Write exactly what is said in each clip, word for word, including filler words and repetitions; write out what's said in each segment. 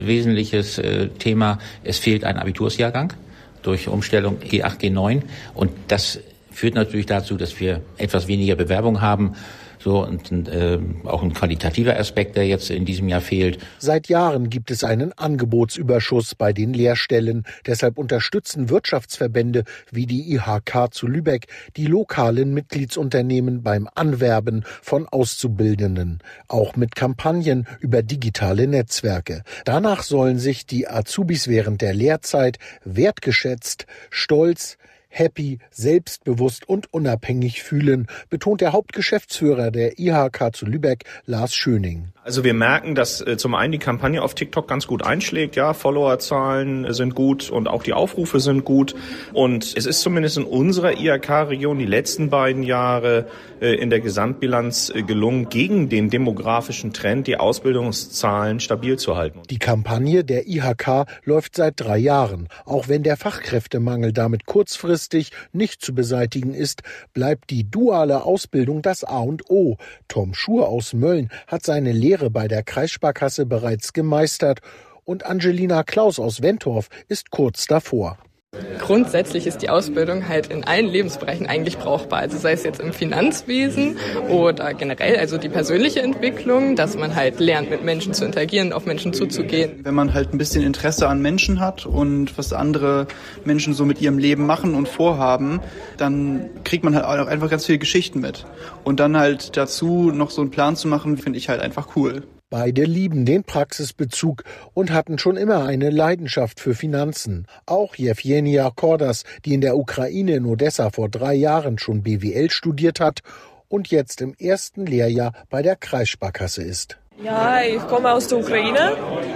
Wesentliches äh, Thema, es fehlt ein Abitursjahrgang durch Umstellung G acht, G neun. Und das führt natürlich dazu, dass wir etwas weniger Bewerbung haben. So, und äh, auch ein qualitativer Aspekt, der jetzt in diesem Jahr fehlt. Seit Jahren gibt es einen Angebotsüberschuss bei den Lehrstellen. Deshalb unterstützen Wirtschaftsverbände wie die I H K zu Lübeck die lokalen Mitgliedsunternehmen beim Anwerben von Auszubildenden. Auch mit Kampagnen über digitale Netzwerke. Danach sollen sich die Azubis während der Lehrzeit wertgeschätzt, stolz, happy, selbstbewusst und unabhängig fühlen, betont der Hauptgeschäftsführer der I H K zu Lübeck, Lars Schöning. Also wir merken, dass äh, zum einen die Kampagne auf TikTok ganz gut einschlägt, ja, Followerzahlen äh, sind gut und auch die Aufrufe sind gut. Und es ist zumindest in unserer I H K-Region die letzten beiden Jahre äh, in der Gesamtbilanz äh, gelungen, gegen den demografischen Trend die Ausbildungszahlen stabil zu halten. Die Kampagne der I H K läuft seit drei Jahren. Auch wenn der Fachkräftemangel damit kurzfristig nicht zu beseitigen ist, bleibt die duale Ausbildung das A und O. Tom Schur aus Mölln hat seine Lehre bei der Kreissparkasse bereits gemeistert und Angelina Klaus aus Wentorf ist kurz davor. Grundsätzlich ist die Ausbildung halt in allen Lebensbereichen eigentlich brauchbar. Also sei es jetzt im Finanzwesen oder generell, also die persönliche Entwicklung, dass man halt lernt, mit Menschen zu interagieren, auf Menschen zuzugehen. Wenn man halt ein bisschen Interesse an Menschen hat und was andere Menschen so mit ihrem Leben machen und vorhaben, dann kriegt man halt auch einfach ganz viele Geschichten mit. Und dann halt dazu noch so einen Plan zu machen, finde ich halt einfach cool. Beide lieben den Praxisbezug und hatten schon immer eine Leidenschaft für Finanzen. Auch Jewgenia Kordas, die in der Ukraine in Odessa vor drei Jahren schon B W L studiert hat und jetzt im ersten Lehrjahr bei der Kreissparkasse ist. Ja, ich komme aus der Ukraine,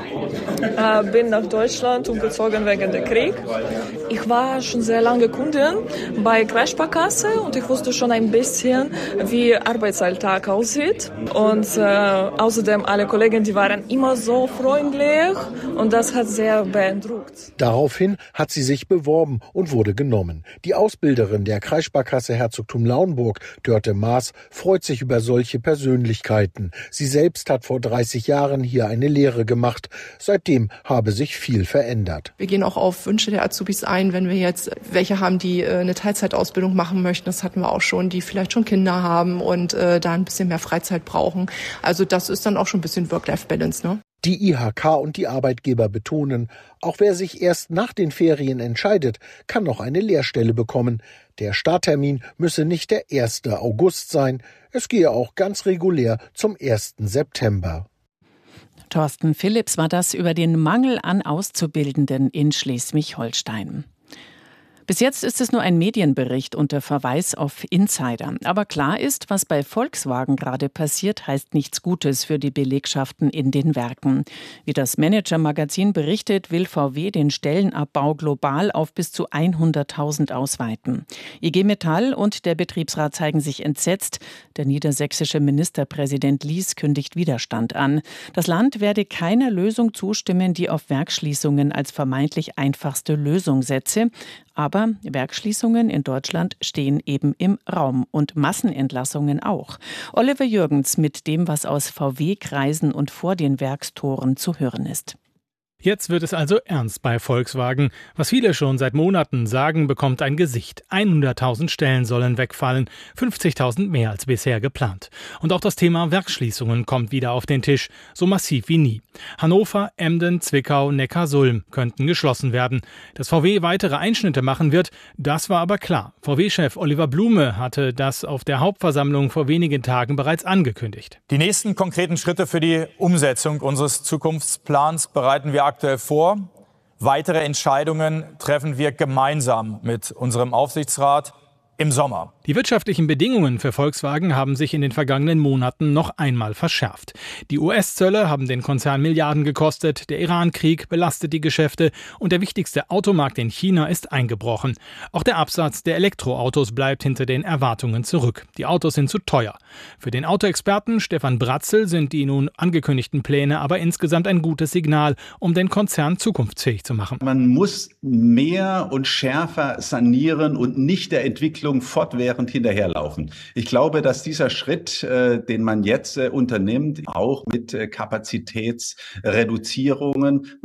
äh, bin nach Deutschland umgezogen wegen dem Krieg. Ich war schon sehr lange Kundin bei Kreissparkasse und ich wusste schon ein bisschen, wie Arbeitsalltag aussieht. Und äh, außerdem alle Kollegen, die waren immer so freundlich und das hat sehr beeindruckt. Daraufhin hat sie sich beworben und wurde genommen. Die Ausbilderin der Kreissparkasse Herzogtum Lauenburg, Dörte Maas, freut sich über solche Persönlichkeiten. Sie selbst hat vor dreißig Jahren hier eine Lehre gemacht. Seitdem habe sich viel verändert. Wir gehen auch auf Wünsche der Azubis ein, wenn wir jetzt welche haben, die äh, eine Teilzeitausbildung machen möchten. Das hatten wir auch schon, die vielleicht schon Kinder haben und äh, da ein bisschen mehr Freizeit brauchen. Also das ist dann auch schon ein bisschen Work-Life-Balance, ne? Die I H K und die Arbeitgeber betonen, auch wer sich erst nach den Ferien entscheidet, kann noch eine Lehrstelle bekommen. Der Starttermin müsse nicht der erste August sein. Es gehe auch ganz regulär zum ersten September. Thorsten Philipps war das über den Mangel an Auszubildenden in Schleswig-Holstein. Bis jetzt ist es nur ein Medienbericht unter Verweis auf Insider. Aber klar ist, was bei Volkswagen gerade passiert, heißt nichts Gutes für die Belegschaften in den Werken. Wie das Manager-Magazin berichtet, will V W den Stellenabbau global auf bis zu hunderttausend ausweiten. I G Metall und der Betriebsrat zeigen sich entsetzt. Der niedersächsische Ministerpräsident Lies kündigt Widerstand an. Das Land werde keiner Lösung zustimmen, die auf Werksschließungen als vermeintlich einfachste Lösung setze. Aber Werksschließungen in Deutschland stehen eben im Raum und Massenentlassungen auch. Oliver Jürgens mit dem, was aus V W-Kreisen und vor den Werkstoren zu hören ist. Jetzt wird es also ernst bei Volkswagen. Was viele schon seit Monaten sagen, bekommt ein Gesicht. hunderttausend Stellen sollen wegfallen, fünfzigtausend mehr als bisher geplant. Und auch das Thema Werksschließungen kommt wieder auf den Tisch, so massiv wie nie. Hannover, Emden, Zwickau, Neckarsulm könnten geschlossen werden. Dass V W weitere Einschnitte machen wird, das war aber klar. V W-Chef Oliver Blume hatte das auf der Hauptversammlung vor wenigen Tagen bereits angekündigt. Die nächsten konkreten Schritte für die Umsetzung unseres Zukunftsplans bereiten wir aktuell vor. Weitere Entscheidungen treffen wir gemeinsam mit unserem Aufsichtsrat im Sommer. Die wirtschaftlichen Bedingungen für Volkswagen haben sich in den vergangenen Monaten noch einmal verschärft. Die U S-Zölle haben den Konzern Milliarden gekostet, der Iran-Krieg belastet die Geschäfte und der wichtigste Automarkt in China ist eingebrochen. Auch der Absatz der Elektroautos bleibt hinter den Erwartungen zurück. Die Autos sind zu teuer. Für den Autoexperten Stefan Bratzel sind die nun angekündigten Pläne aber insgesamt ein gutes Signal, um den Konzern zukunftsfähig zu machen. Man muss mehr und schärfer sanieren und nicht der Entwicklung Entwicklung fortwährend hinterherlaufen. Ich glaube, dass dieser Schritt, äh, den man jetzt äh, unternimmt, auch mit äh, Kapazitätsreduzierungen